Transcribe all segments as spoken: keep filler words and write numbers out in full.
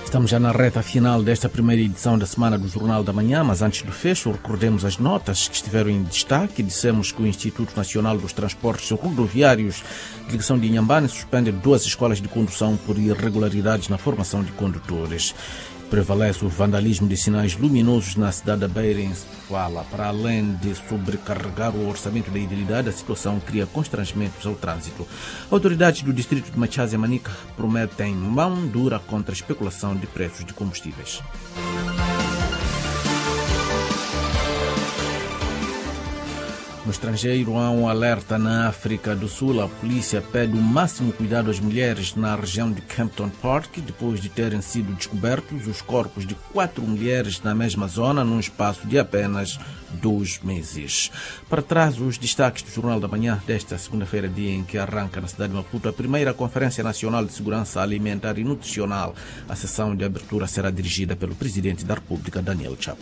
Estamos já na reta final desta primeira edição da Semana do Jornal da Manhã, mas antes do fecho, recordemos as notas que estiveram em destaque. Dissemos que o Instituto Nacional dos Transportes Rodoviários de Ligação de Inhambane suspende duas escolas de condução por irregularidades na formação de condutores. Prevalece o vandalismo de sinais luminosos na cidade da Beira em Sofala. Para além de sobrecarregar o orçamento da idilidade, a situação cria constrangimentos ao trânsito. Autoridades do distrito de Machaz e Manica prometem mão dura contra a especulação de preços de combustíveis. No estrangeiro, há um alerta na África do Sul. A polícia pede o máximo cuidado às mulheres na região de Kempton Park, depois de terem sido descobertos os corpos de quatro mulheres na mesma zona, num espaço de apenas dois meses. Para trás, os destaques do Jornal da Manhã desta segunda-feira, dia em que arranca na cidade de Maputo a primeira Conferência Nacional de Segurança Alimentar e Nutricional. A sessão de abertura será dirigida pelo Presidente da República, Daniel Chapo.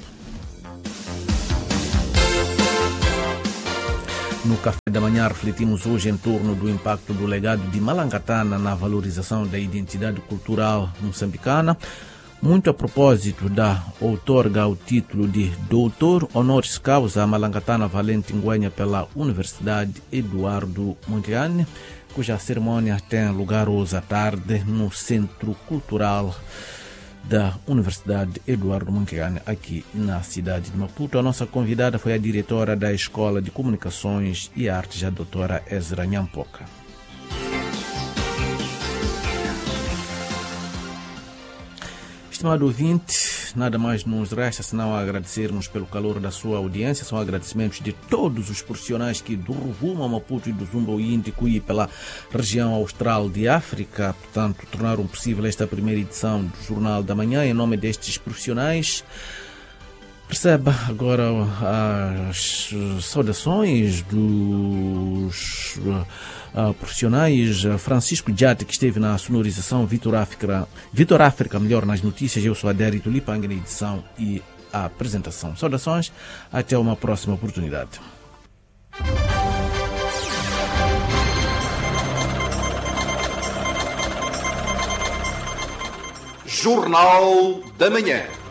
No Café da Manhã refletimos hoje em torno do impacto do legado de Malangatana na valorização da identidade cultural moçambicana, muito a propósito da outorga ao título de Doutor Honoris Causa a Malangatana Valente Ngüenya pela Universidade Eduardo Mondlane, cuja cerimônia tem lugar hoje à tarde no Centro Cultural da Universidade Eduardo Mondlane, aqui na cidade de Maputo. A nossa convidada foi a diretora da Escola de Comunicações e Artes, a doutora Ezra Nyampoka. Estimado ouvinte, nada mais nos resta senão agradecermos pelo calor da sua audiência. São agradecimentos de todos os profissionais que do Rovuma ao Maputo e do Zumba Índico e pela região austral de África, portanto, tornaram possível esta primeira edição do Jornal da Manhã. Em nome destes profissionais, receba agora as saudações dos uh, profissionais. Francisco Diate, que esteve na sonorização, Vitor África, Vitor África, melhor nas notícias. Eu sou Adérito Lipang na edição e a apresentação. Saudações, até uma próxima oportunidade. Jornal da Manhã.